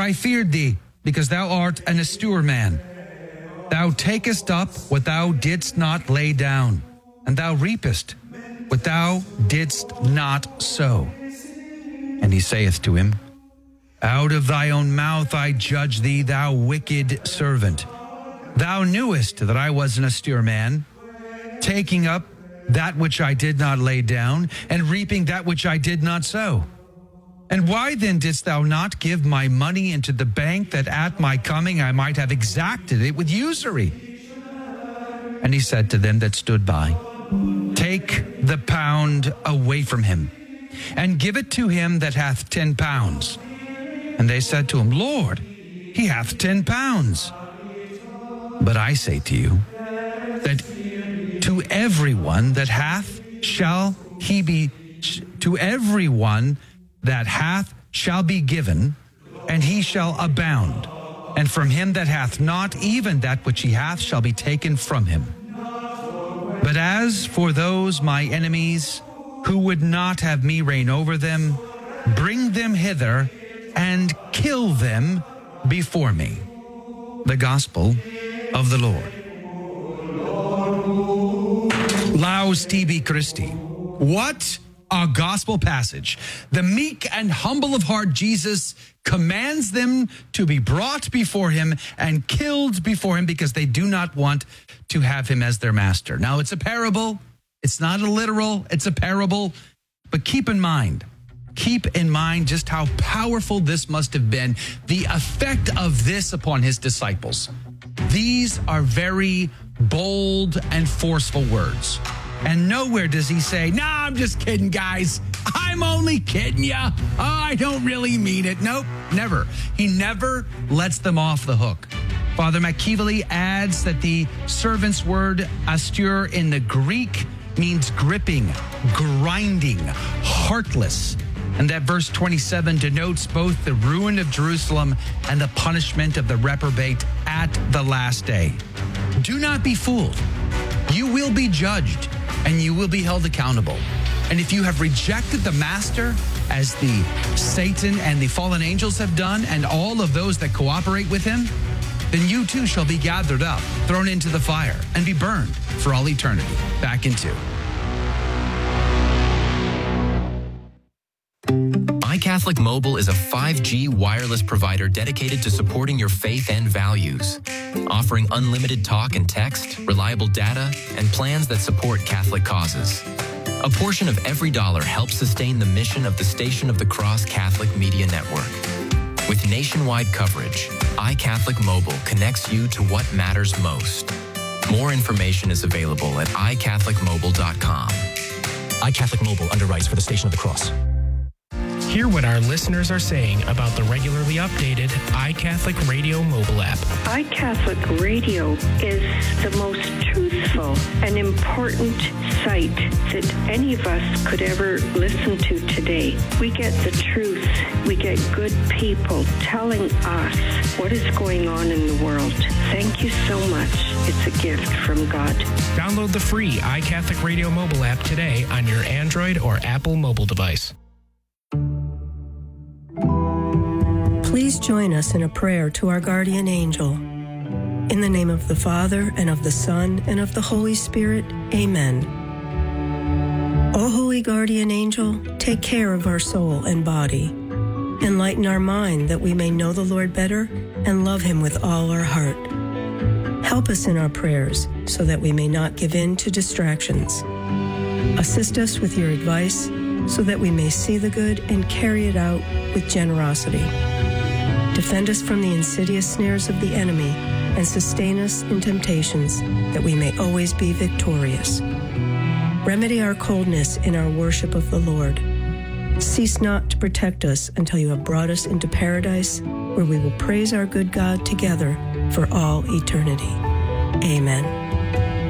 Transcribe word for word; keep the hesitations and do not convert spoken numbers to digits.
I feared thee, because thou art an austere man. Thou takest up what thou didst not lay down, and thou reapest what thou didst not sow. And he saith to him, Out of thy own mouth I judge thee, thou wicked servant. Thou knewest that I was an austere man, taking up that which I did not lay down, and reaping that which I did not sow. And why then didst thou not give my money into the bank, that at my coming I might have exacted it with usury? And he said to them that stood by, Take the pound away from him, and give it to him that hath ten pounds. And they said to him, Lord, he hath ten pounds. But I say to you, that to everyone that hath shall he be, to everyone that hath shall be given, and he shall abound. And from him that hath not, even that which he hath shall be taken from him. But as for those my enemies, who would not have me reign over them, bring them hither, and kill them before me. The gospel of the Lord. Laus tibi Christi. What a gospel passage. The meek and humble of heart Jesus commands them to be brought before him and killed before him because they do not want to have him as their master. Now, it's a parable. It's not a literal. It's a parable. But keep in mind, keep in mind just how powerful this must have been, the effect of this upon his disciples. These are very bold and forceful words. And nowhere does he say, nah, I'm just kidding, guys. I'm only kidding ya. Oh, I don't really mean it. Nope, never. He never lets them off the hook. Father McKeevely adds that the servant's word austere in the Greek means gripping, grinding, heartless. And that verse twenty-seven denotes both the ruin of Jerusalem and the punishment of the reprobate at the last day. Do not be fooled. You will be judged and you will be held accountable. And if you have rejected the master, as the Satan and the fallen angels have done, and all of those that cooperate with him, then you too shall be gathered up, thrown into the fire, and be burned for all eternity. Back into iCatholic Mobile is a five G wireless provider dedicated to supporting your faith and values, offering unlimited talk and text, reliable data, and plans that support Catholic causes. A portion of every dollar helps sustain the mission of the Station of the Cross Catholic Media Network. With nationwide coverage, iCatholic Mobile connects you to what matters most. More information is available at i catholic mobile dot com. iCatholic Mobile underwrites for the Station of the Cross. Hear what our listeners are saying about the regularly updated iCatholic Radio mobile app. iCatholic Radio is the most truthful and important site that any of us could ever listen to today. We get the truth. We get good people telling us what is going on in the world. Thank you so much. It's a gift from God. Download the free iCatholic Radio mobile app today on your Android or Apple mobile device. Please join us in a prayer to our guardian angel. In the name of the Father, and of the Son, and of the Holy Spirit, amen. O holy guardian angel, take care of our soul and body. Enlighten our mind that we may know the Lord better and love him with all our heart. Help us in our prayers so that we may not give in to distractions. Assist us with your advice so that we may see the good and carry it out with generosity. Defend us from the insidious snares of the enemy and sustain us in temptations that we may always be victorious. Remedy our coldness in our worship of the Lord. Cease not to protect us until you have brought us into paradise, where we will praise our good God together for all eternity. Amen.